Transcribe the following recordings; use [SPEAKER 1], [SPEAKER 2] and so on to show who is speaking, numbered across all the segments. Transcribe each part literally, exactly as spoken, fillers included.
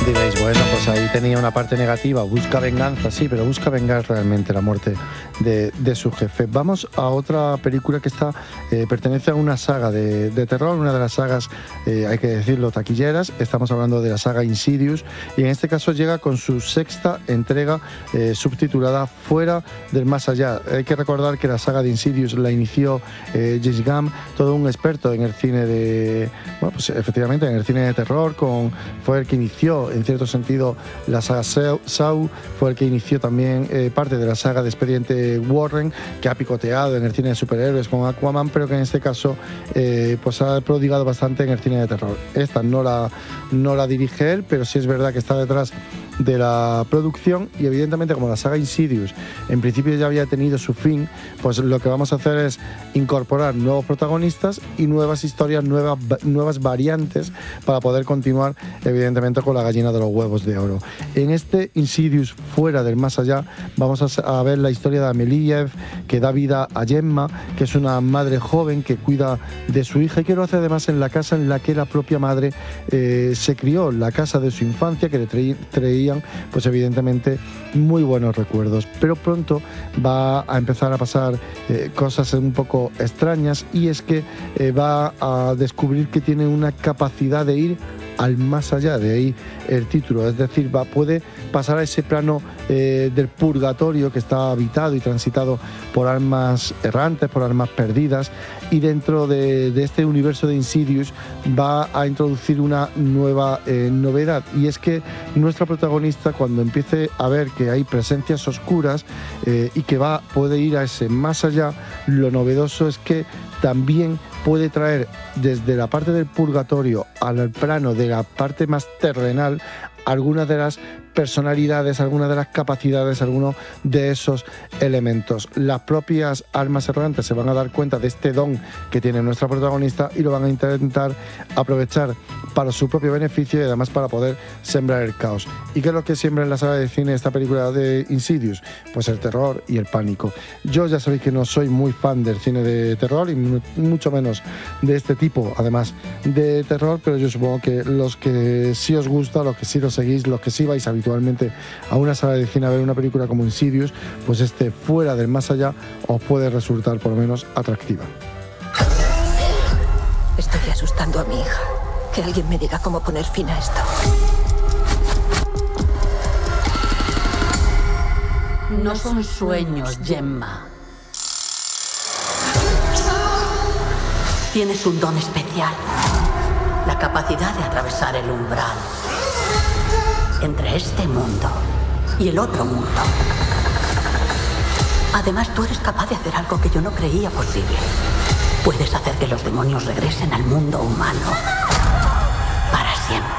[SPEAKER 1] Diréis, bueno, pues ahí tenía una parte negativa, busca venganza, sí, pero busca vengar realmente la muerte de, de su jefe. Vamos a otra película que está, eh, pertenece a una saga de, de terror, una de las sagas, eh, hay que decirlo, taquilleras. Estamos hablando de la saga Insidious y en este caso llega con su sexta entrega eh, subtitulada Fuera del Más Allá. Hay que recordar que la saga de Insidious la inició eh, James Gunn, todo un experto en el cine de, bueno, pues efectivamente en el cine de terror, con, fue el que inició en cierto sentido la saga Saw, fue el que inició también eh, parte de la saga de Expediente Warren, que ha picoteado en el cine de superhéroes con Aquaman, pero que en este caso eh, pues ha prodigado bastante en el cine de terror. Esta no la, no la dirige él, pero sí es verdad que está detrás de la producción y evidentemente como la saga Insidious en principio ya había tenido su fin, pues lo que vamos a hacer es incorporar nuevos protagonistas y nuevas historias, nuevas, nuevas variantes para poder continuar evidentemente con la gallina de los huevos de oro. En este Insidious Fuera del Más Allá vamos a, a ver la historia de Amelie, que da vida a Gemma, que es una madre joven que cuida de su hija y que lo hace además en la casa en la que la propia madre eh, se crió, la casa de su infancia, que le traía pues evidentemente muy buenos recuerdos, pero pronto va a empezar a pasar eh, cosas un poco extrañas, y es que eh, va a descubrir que tiene una capacidad de ir al más allá, de ahí el título, es decir, va, puede pasar a ese plano eh, del purgatorio que está habitado y transitado por almas errantes, por almas perdidas, y dentro de, de este universo de Insidious va a introducir una nueva eh, novedad, y es que nuestra protagonista, cuando empiece a ver que hay presencias oscuras eh, y que va, puede ir a ese más allá, lo novedoso es que también puede traer desde la parte del purgatorio al plano de la parte más terrenal algunas de las personalidades, algunas de las capacidades, algunos de esos elementos. Las propias almas errantes se van a dar cuenta de este don que tiene nuestra protagonista y lo van a intentar aprovechar para su propio beneficio y además para poder sembrar el caos. ¿Y qué es lo que siembra en la sala de cine esta película de Insidious? Pues el terror y el pánico. Yo ya sabéis que no soy muy fan del cine de terror y mucho menos de este tipo, además de terror, pero yo supongo que los que sí os gusta, los que sí lo seguís, los que sí vais habitualmente a una sala de cine a ver una película como Insidious, pues este Fuera del Más Allá os puede resultar por lo menos atractiva.
[SPEAKER 2] Estoy asustando a mi hija. Que alguien me diga cómo poner fin a esto.
[SPEAKER 3] No son sueños, Gemma. Tienes un don especial. La capacidad de atravesar el umbral entre este mundo y el otro mundo. Además, tú eres capaz de hacer algo que yo no creía posible. Puedes hacer que los demonios regresen al mundo humano para siempre.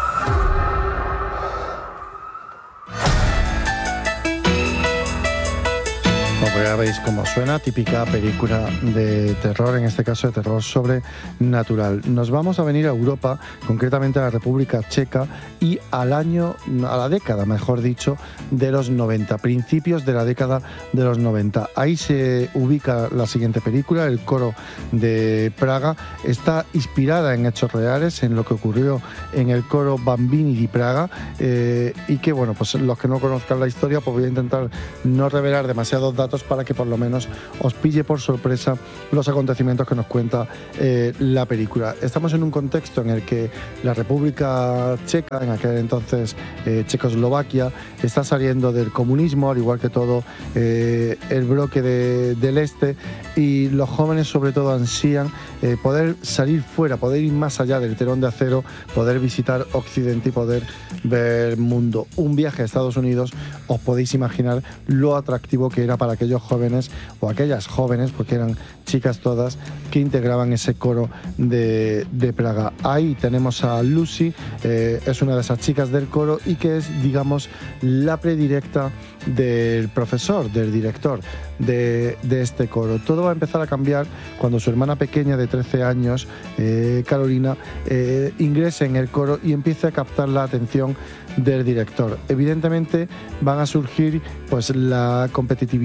[SPEAKER 1] Como ya veis cómo suena, típica película de terror, en este caso de terror sobrenatural. Nos vamos a venir a Europa, concretamente a la República Checa y al año, a la década, mejor dicho, de los noventa, principios de la década de los noventa. Ahí se ubica la siguiente película, El Coro de Praga. Está inspirada en hechos reales, en lo que ocurrió en el coro Bambini di Praga, eh, y que, bueno, pues los que no conozcan la historia, pues voy a intentar no revelar demasiados datos para que por lo menos os pille por sorpresa los acontecimientos que nos cuenta eh, la película. Estamos en un contexto en el que la República Checa, en aquel entonces eh, Checoslovaquia, está saliendo del comunismo, al igual que todo eh, el bloque de, del este, y los jóvenes sobre todo ansían eh, poder salir fuera, poder ir más allá del telón de acero, poder visitar Occidente y poder ver el mundo. Un viaje a Estados Unidos, os podéis imaginar lo atractivo que era para aquellos jóvenes, o aquellas jóvenes, porque eran chicas todas, que integraban ese coro de, de Praga. Ahí tenemos a Lucy, eh, es una de esas chicas del coro y que es, digamos, la predilecta del profesor, del director de, de este coro. Todo va a empezar a cambiar cuando su hermana pequeña de trece años, eh, Carolina, eh, ingrese en el coro y empiece a captar la atención del director. Evidentemente van a surgir pues la competitividad entre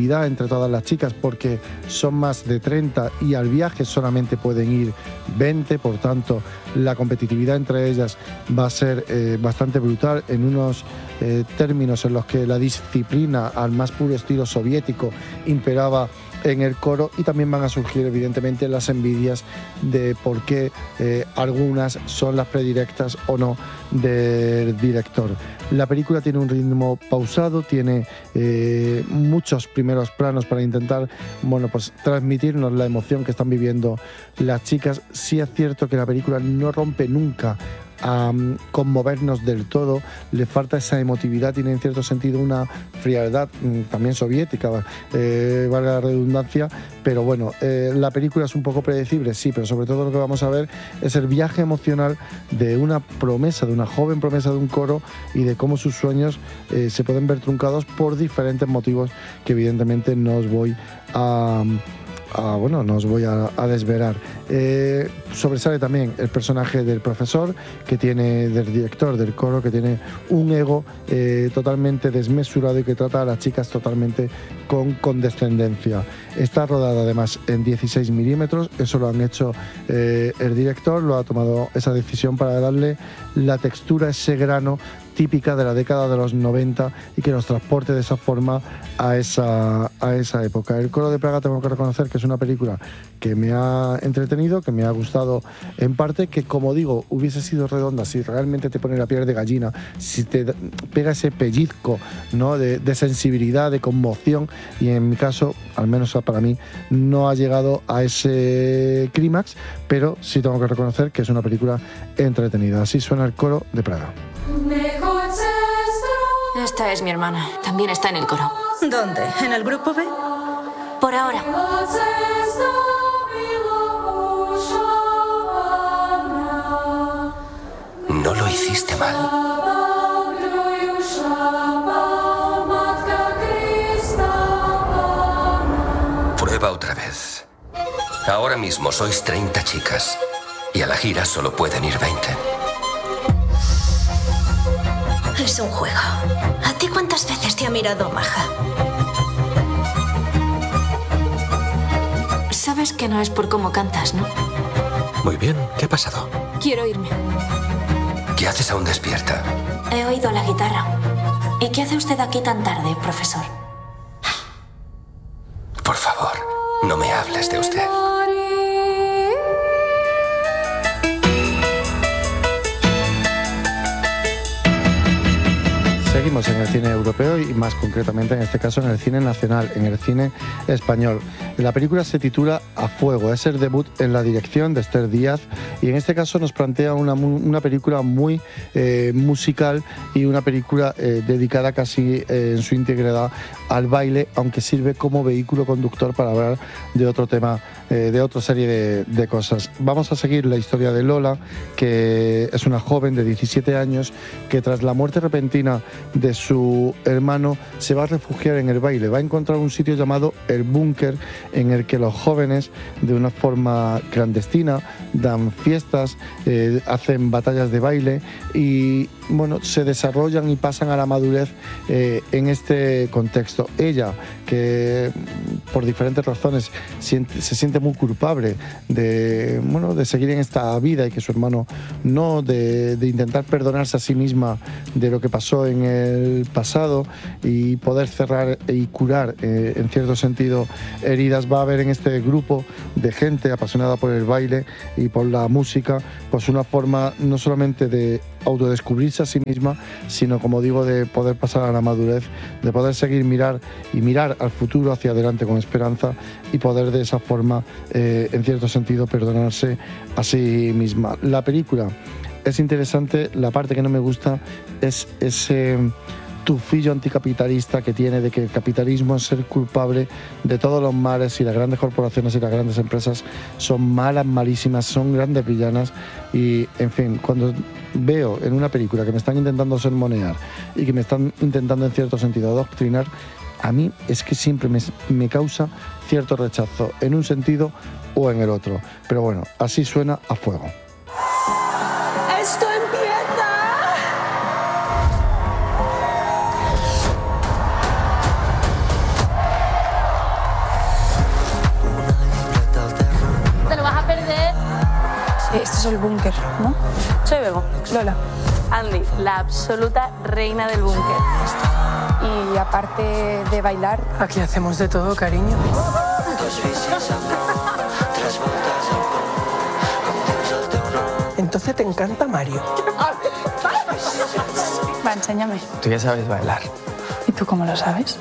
[SPEAKER 1] entre todas las chicas porque son más de treinta y al viaje solamente pueden ir veinte, por tanto la competitividad entre ellas va a ser eh, bastante brutal en unos eh, términos en los que la disciplina al más puro estilo soviético imperaba en el coro, y también van a surgir evidentemente las envidias de por qué eh, algunas son las predilectas o no del director. La película tiene un ritmo pausado, tiene eh, muchos primeros planos para intentar, bueno, pues transmitirnos la emoción que están viviendo las chicas. Sí es cierto que la película no rompe nunca a um, conmovernos del todo, le falta esa emotividad, tiene en cierto sentido una frialdad mm, también soviética, eh, valga la redundancia, pero bueno, eh, la película es un poco predecible, sí, pero sobre todo lo que vamos a ver es el viaje emocional de una promesa, de una joven promesa de un coro, y de cómo sus sueños eh, se pueden ver truncados por diferentes motivos que evidentemente no os voy a... Ah, bueno, no os voy a, a desvelar. Eh, sobresale también el personaje del profesor, que tiene, del director del coro, que tiene un ego eh, totalmente desmesurado y que trata a las chicas totalmente con condescendencia. Está rodada además en dieciséis milímetros, eso lo han hecho eh, el director, lo ha tomado esa decisión para darle la textura, ese grano típica de la década de los noventa y que nos transporte de esa forma a esa, a esa época. El Coro de Praga, tengo que reconocer que es una película que me ha entretenido, que me ha gustado en parte, que como digo, hubiese sido redonda si realmente te pone la piel de gallina, si te pega ese pellizco, ¿no?, de, de sensibilidad, de conmoción, y en mi caso, al menos para mí, no ha llegado a ese clímax, pero sí tengo que reconocer que es una película entretenida. Así suena El Coro de Praga.
[SPEAKER 4] Esta es mi hermana. También está en el coro.
[SPEAKER 2] ¿Dónde? ¿En el grupo B?
[SPEAKER 4] Por ahora.
[SPEAKER 5] No lo hiciste mal. Prueba otra vez. Ahora mismo sois treinta chicas y a la gira solo pueden ir veinte.
[SPEAKER 2] Es un juego. ¿A ti cuántas veces te ha mirado Maja?
[SPEAKER 4] Sabes que no es por cómo cantas, ¿no?
[SPEAKER 5] Muy bien, ¿qué ha pasado?
[SPEAKER 4] Quiero irme.
[SPEAKER 5] ¿Qué haces aún despierta?
[SPEAKER 4] He oído la guitarra. ¿Y qué hace usted aquí tan tarde, profesor?
[SPEAKER 5] Por favor, no me hables de usted.
[SPEAKER 1] Seguimos en el cine europeo y más concretamente en este caso en el cine nacional, en el cine español. La película se titula A Fuego, es el debut en la dirección de Esther Díaz y en este caso nos plantea una, una película muy eh, musical y una película eh, dedicada casi eh, en su integridad al baile, aunque sirve como vehículo conductor para hablar de otro tema, eh, de otra serie de, de cosas. Vamos a seguir la historia de Lola, que es una joven de diecisiete años que tras la muerte repentina de su hermano se va a refugiar en el baile, va a encontrar un sitio llamado El Búnker en el que los jóvenes de una forma clandestina dan fiestas, eh, hacen batallas de baile y bueno, se desarrollan y pasan a la madurez eh, en este contexto. Ella, que por diferentes razones siente, se siente muy culpable de, bueno, de seguir en esta vida y que su hermano no, de, de intentar perdonarse a sí misma de lo que pasó en el pasado y poder cerrar y curar eh, en cierto sentido heridas, va a haber en este grupo de gente apasionada por el baile y por la música pues una forma no solamente de autodescubrirse a sí misma, sino como digo, de poder pasar a la madurez, de poder seguir mirar y mirar al futuro hacia adelante con esperanza y poder de esa forma eh, en cierto sentido perdonarse a sí misma. La película es interesante, la parte que no me gusta es ese tufillo anticapitalista que tiene de que el capitalismo es ser culpable de todos los males y las grandes corporaciones y las grandes empresas son malas, malísimas, son grandes villanas y, en fin, cuando veo en una película que me están intentando sermonear y que me están intentando en cierto sentido adoctrinar, a mí es que siempre me, me causa cierto rechazo en un sentido o en el otro. Pero bueno, así suena A Fuego.
[SPEAKER 2] ¡Esto empieza!
[SPEAKER 6] búnker, ¿no?
[SPEAKER 7] Soy Bego.
[SPEAKER 6] Lola.
[SPEAKER 7] Andy, la absoluta reina del búnker.
[SPEAKER 6] Y aparte de bailar...
[SPEAKER 8] Aquí hacemos de todo, cariño. Entonces te encanta Mario.
[SPEAKER 6] Va, enséñame.
[SPEAKER 8] Tú ya sabes bailar.
[SPEAKER 6] ¿Y tú cómo lo sabes?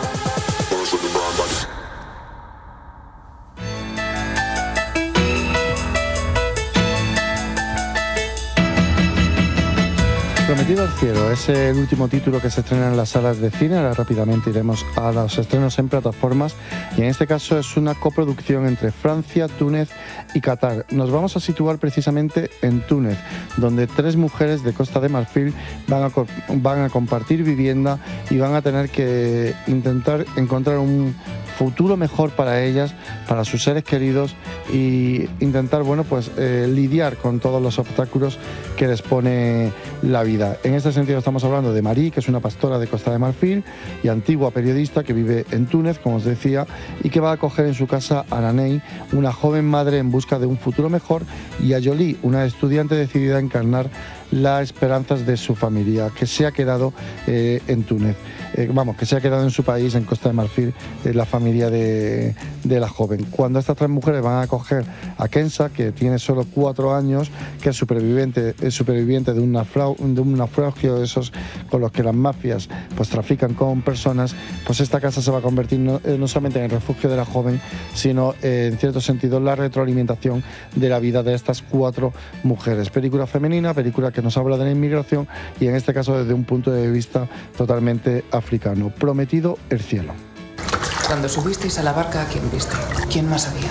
[SPEAKER 1] Prometido al cielo es el último título que se estrena en las salas de cine. Ahora rápidamente iremos a los estrenos en plataformas y en este caso es una coproducción entre Francia, Túnez y Qatar. Nos vamos a situar precisamente en Túnez, donde tres mujeres de Costa de Marfil van a, van a compartir vivienda y van a tener que intentar encontrar un futuro mejor para ellas, para sus seres queridos y intentar, bueno, pues eh, lidiar con todos los obstáculos que les pone la vida. En este sentido estamos hablando de Marie, que es una pastora de Costa de Marfil y antigua periodista que vive en Túnez, como os decía, y que va a acoger en su casa a Nanei, una joven madre en busca de un futuro mejor, y a Jolie, una estudiante decidida a encarnar las esperanzas de su familia, que se ha quedado eh, en Túnez. Eh, vamos, que se ha quedado en su país, en Costa de Marfil, eh, la familia de, de la joven. Cuando estas tres mujeres van a acoger a Kenza, que tiene solo cuatro años, que es superviviente, es superviviente de, una frau, de un naufragio, esos con los que las mafias pues trafican con personas, pues esta casa se va a convertir no, eh, no solamente en el refugio de la joven, sino eh, en cierto sentido la retroalimentación de la vida de estas cuatro mujeres. Película femenina, película que nos habla de la inmigración y en este caso desde un punto de vista totalmente africano. Prometido el cielo.
[SPEAKER 8] Cuando subisteis a la barca, ¿a quién viste? ¿Quién más había?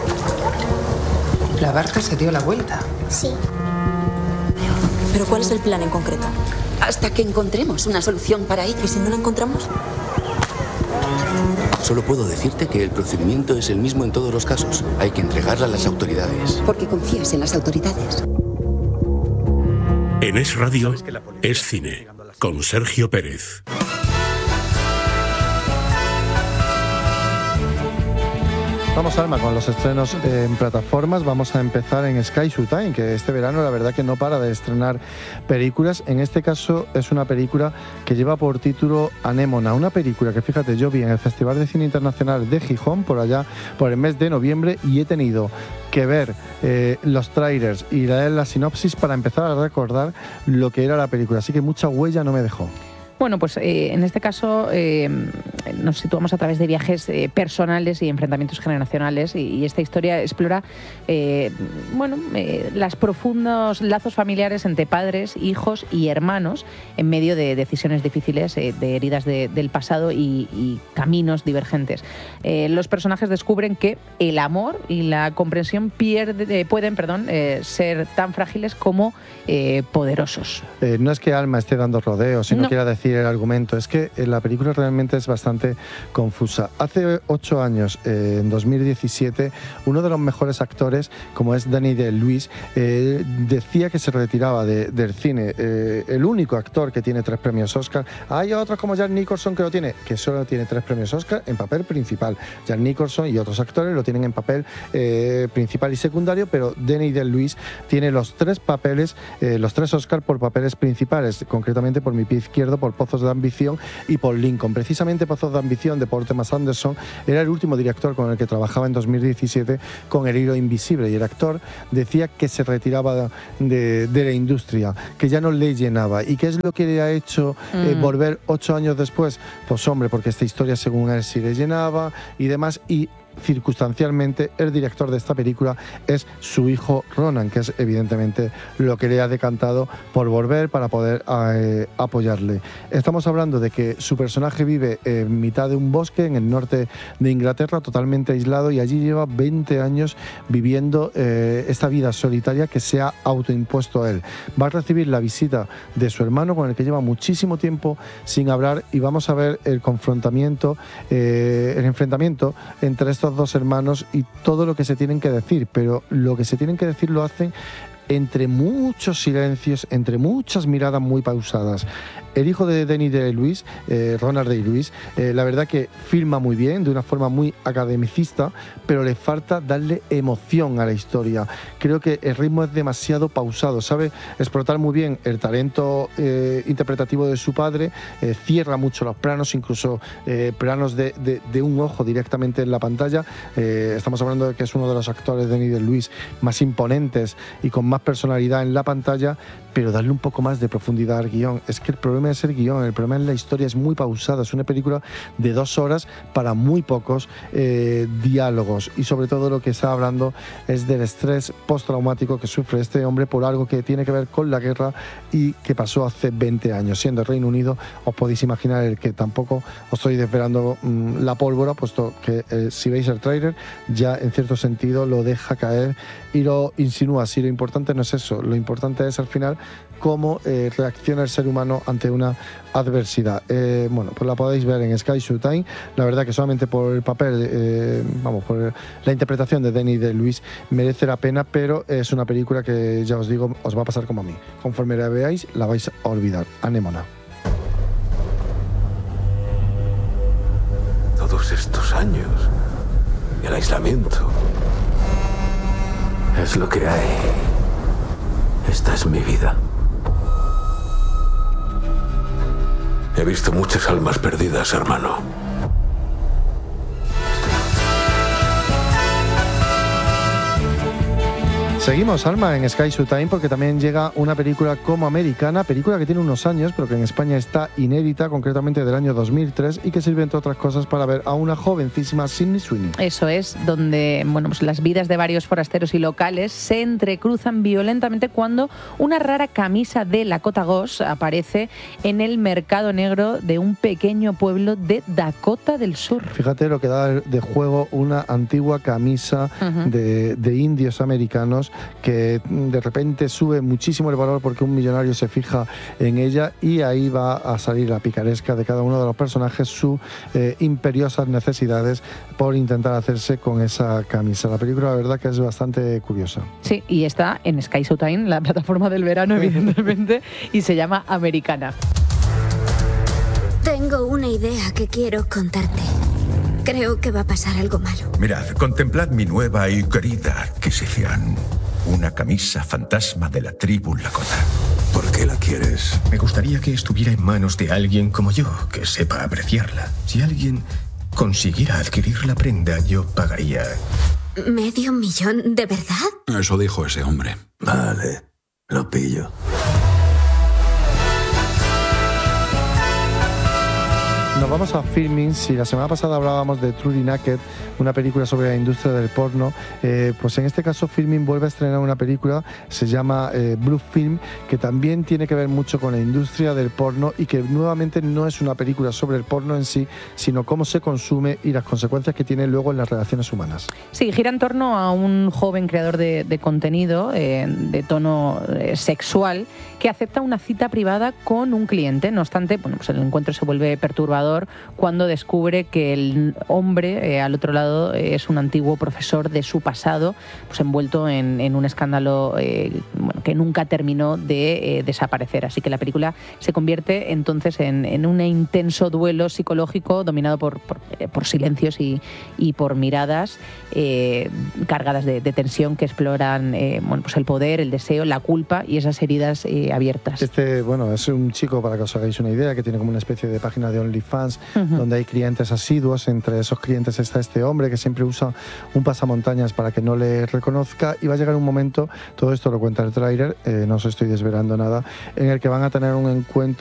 [SPEAKER 8] La barca se dio la vuelta.
[SPEAKER 9] Sí. ¿Pero cuál es el plan en concreto?
[SPEAKER 3] Hasta que encontremos una solución para ello.
[SPEAKER 9] ¿Y si no la encontramos?
[SPEAKER 10] Solo puedo decirte que el procedimiento es el mismo en todos los casos. Hay que entregarla a las autoridades.
[SPEAKER 3] Porque confías en las autoridades.
[SPEAKER 11] En Es Radio, Es Cine, con Sergio Pérez.
[SPEAKER 1] Vamos, Alma, con los estrenos en plataformas. Vamos a empezar en Sky Showtime, que este verano la verdad que no para de estrenar películas. En este caso es una película que lleva por título Anémona, una película que, fíjate, yo vi en el Festival de Cine Internacional de Gijón por allá, por el mes de noviembre, y he tenido que ver eh, los trailers y leer la sinopsis para empezar a recordar lo que era la película, así que mucha huella no me dejó.
[SPEAKER 12] Bueno, pues eh, en este caso eh, nos situamos a través de viajes eh, personales y enfrentamientos generacionales y, y esta historia explora eh, bueno, eh, los profundos lazos familiares entre padres, hijos y hermanos en medio de decisiones difíciles, eh, de heridas de, del pasado y, y caminos divergentes. Eh, los personajes descubren que el amor y la comprensión pierde, eh, pueden perdón, eh, ser tan frágiles como eh, poderosos.
[SPEAKER 1] Eh, no es que Alma esté dando rodeos, sino
[SPEAKER 12] no.
[SPEAKER 1] quiera decir el argumento, es que la película realmente es bastante confusa. Hace ocho años, eh, en dos mil diecisiete, uno de los mejores actores, como es Daniel Day-Lewis, eh, decía que se retiraba de, del cine. Eh, el único actor que tiene tres premios Oscar. Hay otros como Jack Nicholson que lo tiene, que solo tiene tres premios Oscar en papel principal. Jack Nicholson y otros actores lo tienen en papel eh, principal y secundario, pero Daniel Day-Lewis tiene los tres papeles, eh, los tres Oscar por papeles principales, concretamente por Mi pie izquierdo, por Pozos de ambición y por Lincoln. Precisamente Pozos de ambición de Paul Thomas Anderson era el último director con el que trabajaba en dos mil diecisiete con El hilo invisible, y el actor decía que se retiraba de, de la industria, que ya no le llenaba. ¿Y qué es lo que le ha hecho eh, mm. volver ocho años después? Pues hombre, porque esta historia según él sí le llenaba y demás, y circunstancialmente el director de esta película es su hijo Ronan, que es evidentemente lo que le ha decantado por volver para poder eh, apoyarle. Estamos hablando de que su personaje vive en mitad de un bosque en el norte de Inglaterra, totalmente aislado, y allí lleva veinte años viviendo eh, esta vida solitaria que se ha autoimpuesto a él. Va a recibir la visita de su hermano, con el que lleva muchísimo tiempo sin hablar, y vamos a ver el confrontamiento, eh, el enfrentamiento entre estos dos hermanos y todo lo que se tienen que decir, pero lo que se tienen que decir lo hacen entre muchos silencios, entre muchas miradas muy pausadas. El hijo de Denis Day-Lewis, eh, Ronald Day-Lewis, eh, la verdad que filma muy bien, de una forma muy academicista, pero le falta darle emoción a la historia. Creo que el ritmo es demasiado pausado, sabe explotar muy bien el talento eh, interpretativo de su padre, eh, cierra mucho los planos, incluso eh, planos de, de, de un ojo directamente en la pantalla. Eh, estamos hablando de que es uno de los actores de Denis Day-Lewis más imponentes y con más personalidad en la pantalla, pero darle un poco más de profundidad al guión. Es que el problema es el guión, el problema es la historia, es muy pausada, es una película de dos horas para muy pocos eh, diálogos, y sobre todo lo que está hablando es del estrés postraumático que sufre este hombre por algo que tiene que ver con la guerra y que pasó hace veinte años. Siendo el Reino Unido, os podéis imaginar el que tampoco os estoy desvelando mmm, la pólvora, puesto que eh, si veis el tráiler ya en cierto sentido lo deja caer y lo insinúa. Si lo importante no es eso, lo importante es al final cómo eh, reacciona el ser humano ante una adversidad. Eh, bueno, pues la podéis ver en Sky Showtime. La verdad que solamente por el papel, eh, vamos, por la interpretación de Denis Day-Lewis merece la pena, pero es una película que ya os digo, os va a pasar como a mí. Conforme la veáis, la vais a olvidar. Anémona.
[SPEAKER 13] Todos estos años, el aislamiento, es lo que hay. Esta es mi vida. He visto muchas almas perdidas, hermano.
[SPEAKER 1] Seguimos, Alma, en Sky Showtime, porque también llega una película como americana, película que tiene unos años, pero que en España está inédita, concretamente del año dos mil tres, y que sirve, entre otras cosas, para ver a una jovencísima Sydney Sweeney.
[SPEAKER 12] Eso es, donde bueno, pues las vidas de varios forasteros y locales se entrecruzan violentamente cuando una rara camisa de Lakota Ghost aparece en el mercado negro de un pequeño pueblo de Dakota del Sur.
[SPEAKER 1] Fíjate lo que da de juego una antigua camisa uh-huh. de, de indios americanos, que de repente sube muchísimo el valor porque un millonario se fija en ella, y ahí va a salir la picaresca de cada uno de los personajes, sus eh, imperiosas necesidades por intentar hacerse con esa camisa. La película, la verdad, que es bastante curiosa.
[SPEAKER 12] Sí, y está en Sky Showtime, la plataforma del verano, evidentemente, y se llama Americana.
[SPEAKER 14] Tengo una idea que quiero contarte. Creo que va a pasar algo malo.
[SPEAKER 15] Mirad, contemplad mi nueva y querida adquisición. Una camisa fantasma de la tribu Lakota.
[SPEAKER 13] ¿Por qué la quieres?
[SPEAKER 15] Me gustaría que estuviera en manos de alguien como yo, que sepa apreciarla. Si alguien consiguiera adquirir la prenda, yo pagaría...
[SPEAKER 14] ¿Medio millón de verdad?
[SPEAKER 16] Eso dijo ese hombre.
[SPEAKER 13] Vale, lo pillo.
[SPEAKER 1] Nos vamos a Filming. Si la semana pasada hablábamos de Truly Naked, una película sobre la industria del porno, eh, pues en este caso Filming vuelve a estrenar una película, se llama eh, Blue Film, que también tiene que ver mucho con la industria del porno, y que nuevamente no es una película sobre el porno en sí, sino cómo se consume y las consecuencias que tiene luego en las relaciones humanas.
[SPEAKER 12] Sí, gira en torno a un joven creador de, de contenido eh, de tono eh, sexual, que acepta una cita privada con un cliente. No obstante, bueno, pues el encuentro se vuelve perturbador cuando descubre que el hombre eh, al otro lado eh, es un antiguo profesor de su pasado, pues envuelto en, en un escándalo eh, bueno, que nunca terminó de eh, desaparecer. Así que la película se convierte entonces en, en un intenso duelo psicológico dominado por, por, eh, por silencios y, y por miradas eh, cargadas de, de tensión que exploran eh, bueno, pues el poder, el deseo, la culpa y esas heridas eh, abiertas.
[SPEAKER 1] Este, bueno, es un chico, para que os hagáis una idea, que tiene como una especie de página de OnlyFans, Uh-huh. donde hay clientes asiduos. Entre esos clientes está este hombre que siempre usa un pasamontañas para que no le reconozca, y va a llegar un momento, todo esto lo cuenta el tráiler, eh, no os estoy desvelando nada, en el que van a tener un encuentro